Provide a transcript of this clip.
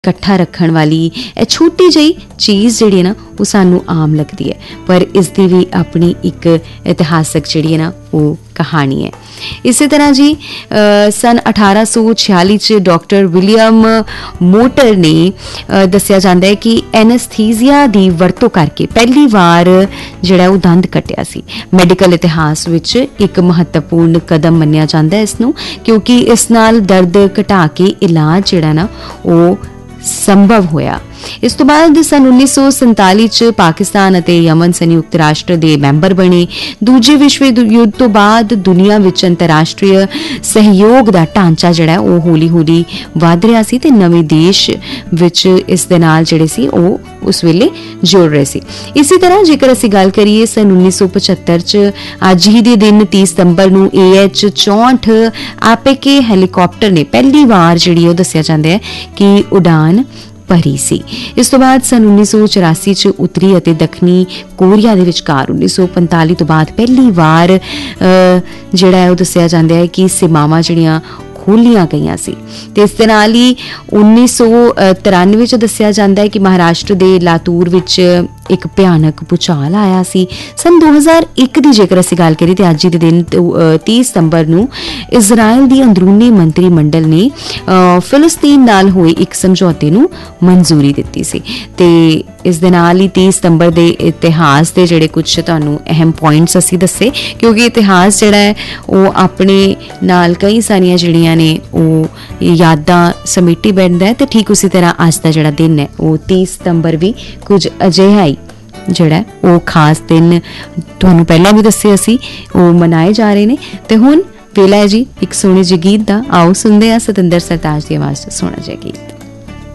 इकट्ठा रखण वाली ਇਹ छोटी जी चीज़ जिहड़ी ना वो सानू आम लगती है, पर इसकी भी अपनी एक इतिहासक जिहड़ी है ना वो कहानी है। इसी तरह जी सन 1846 च डॉक्टर विलियम मोटर ने दस्सिया जाता है कि एनेस्थीजिया की वरतों करके पहली बार जिहड़ा वो दंद कट्टिया सी। मैडिकल इतिहास विच एक महत्वपूर्ण कदम मन्निया जाता है इसनूं, क्योंकि इस नाल दर्द घटा के इलाज जिहड़ा ना वो संभव होया। इस तो बाद सन 1947 च पाकिस्तान अते यमन संयुक्त राष्ट्र दे मैंबर बने। दूजे विश्व युद्ध तो बाद दुनिया विच अंतरराष्ट्रीय सहयोग दा ढांचा जिहड़ा वो हौली हौली वध रहा सी ते नवे देश विच इस दे नाल जिहड़े सी वो उस वेले जुड़ रहे सी। इसी तरह जेकर असीं गल करिए सन 1975 च अज ही दे दिन 30 सितंबर नूं AH-64 APK हैलीकॉप्टर ने पहली बार जिहड़ी वो दस्सिया जांदा है कि उड़ान भरी सी। इस तो बाद सन 1984 च उत्तरी अते दक्षिणी कोरिया दे विचकार 1945 तो बाद पहली बार जिहड़ा है वो दस्सिया जांदा है कि सीमावां जिहड़ियां खोलियां गईयां सी। ते इस दे नाल ही 1993 च दस्सिया जांदा है कि महाराष्ट्र दे लातूर विच एक भयानक भूचाल आया सी। सन 2001 दी जेकर असीं गल करिए ते अज दे दिन 30 सितंबर नूं इजराइल दी अंदरूनी मंत्री मंडल ने फिलिस्तीन नाल होए एक समझौते नूं मंजूरी दित्ती सी। ते इस दे नाल ही 30 सितंबर दे इतिहास दे जेहड़े कुछ तुहानूं अहम पॉइंट्स असीं दस्से, क्योंकि इतिहास जिहड़ा है वो अपने नाल कई सारियां जिहड़ियां ने वो यादां समेटी बैठदा है। ते ठीक उसी तरह अज दा जिहड़ा दिन है वो 30 सितंबर भी कुछ अजिहा ही जिहड़ा वो खास दिन तुहानूं पहलां भी दस्से असी वो मनाए जा रहे ने। ते हुण वेला है जी एक सोहणे ਜਿਹੇ गीत दा, आओ सुनदे आ सतिंदर सरताज दी आवाज़ च सोहਣਾ ਜਿਹਾ गीत।